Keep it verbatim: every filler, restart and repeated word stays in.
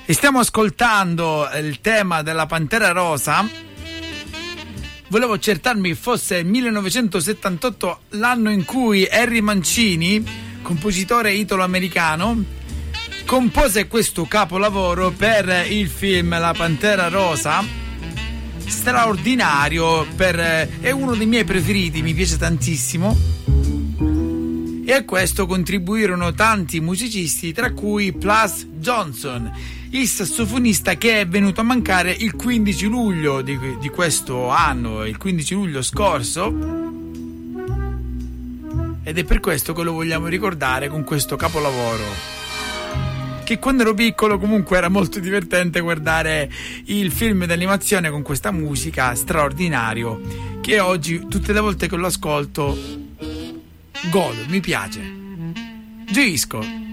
E stiamo ascoltando il tema della Pantera Rosa. Volevo accertarmi fosse il millenovecentosettantotto l'anno in cui Henry Mancini, compositore italo-americano, compose questo capolavoro per il film La Pantera Rosa. Straordinario, per, è uno dei miei preferiti, mi piace tantissimo. E a questo contribuirono tanti musicisti, tra cui Plas Johnson, il sassofonista che è venuto a mancare il quindici luglio di, di questo anno, il quindici luglio scorso, ed è per questo che lo vogliamo ricordare con questo capolavoro, che quando ero piccolo comunque era molto divertente guardare il film d'animazione con questa musica, straordinario, che oggi tutte le volte che lo ascolto godo, mi piace, gioisco.